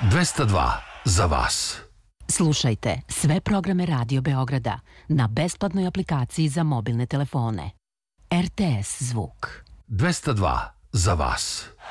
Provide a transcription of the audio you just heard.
202 za vas. Slušajte sve programe Radio Beograda na besplatnoj aplikaciji za mobilne telefone. RTS Zvuk. 202 za vas.